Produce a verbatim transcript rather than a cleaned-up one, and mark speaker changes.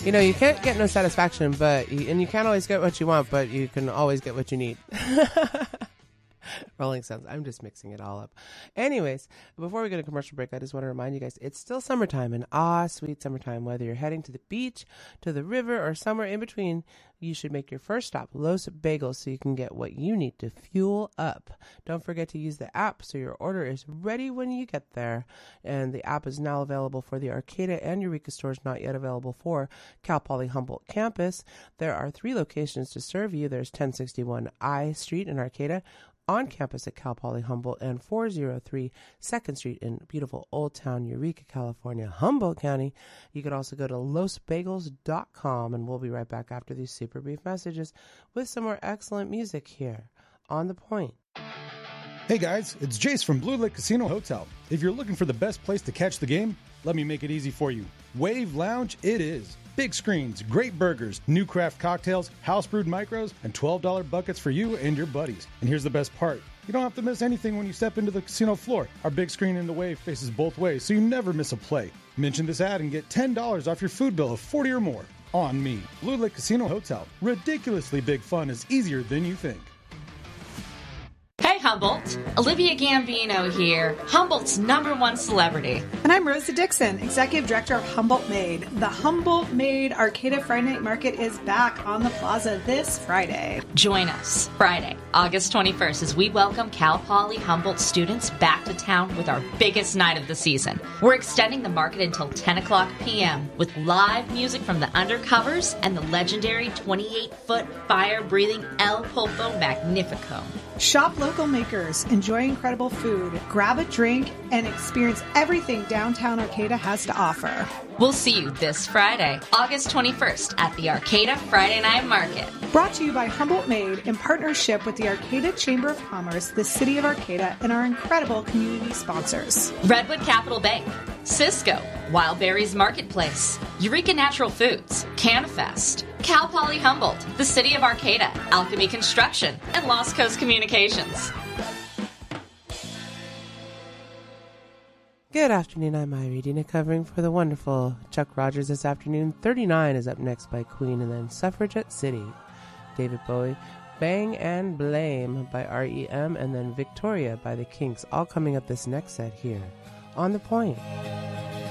Speaker 1: You know, you can't get no satisfaction, but you, and you can't always get what you want, but you can always get what you need. Rolling Stones. I'm just mixing it all up. Anyways, before we go to commercial break, I just want to remind you guys, it's still summertime, and ah, sweet summertime. Whether you're heading to the beach, to the river, or somewhere in between, you should make your first stop Los Bagels so you can get what you need to fuel up. Don't forget to use the app so your order is ready when you get there. And the app is now available for the Arcata and Eureka stores, not yet available for Cal Poly Humboldt campus. There are three locations to serve you. There's ten sixty-one I Street in Arcata, on campus at Cal Poly Humboldt, and four oh three second Street in beautiful Old Town Eureka, California, Humboldt County. You could also go to los bagels dot com, and we'll be right back after these super brief messages with some more excellent music here on The Point.
Speaker 2: Hey guys, it's Jace from Blue Lake Casino Hotel. If you're looking for the best place to catch the game, let me make it easy for you. Wave Lounge it is. Big screens, great burgers, new craft cocktails, house brewed micros, and twelve dollar buckets for you and your buddies. And here's the best part. You don't have to miss anything when you step into the casino floor. Our big screen in the Wave faces both ways, so you never miss a play. Mention this ad and get ten dollars off your food bill of forty dollars or more. On me. Blue Lake Casino Hotel. Ridiculously big fun is easier than you think.
Speaker 3: Hey Humboldt, Olivia Gambino here, Humboldt's number one celebrity.
Speaker 4: And I'm Rosa Dixon, Executive Director of Humboldt Made. The Humboldt Made Arcata Friday Night Market is back on the plaza this Friday.
Speaker 3: Join us Friday, August twenty-first, as we welcome Cal Poly Humboldt students back to town with our biggest night of the season. We're extending the market until ten o'clock p.m. with live music from the Undercovers and the legendary twenty-eight foot fire-breathing El Pulpo Magnifico.
Speaker 4: Shop local makers, enjoy incredible food, grab a drink, and experience everything downtown Arcata has to offer.
Speaker 3: We'll see you this Friday, August twenty-first, at the Arcata Friday Night Market.
Speaker 4: Brought to you by Humboldt Made in partnership with the Arcata Chamber of Commerce, the City of Arcata, and our incredible community sponsors.
Speaker 3: Redwood Capital Bank, Cisco, Wild Berries Marketplace, Eureka Natural Foods, CanFest, Cal Poly Humboldt, the City of Arcata, Alchemy Construction, and Lost Coast Communications.
Speaker 1: Good afternoon, I'm Myra Dina, covering for the wonderful Chuck Rogers this afternoon. thirty-nine is up next by Queen, and then Suffragette City, David Bowie, Bang and Blame by R E M, and then Victoria by the Kinks, all coming up this next set here on The Point.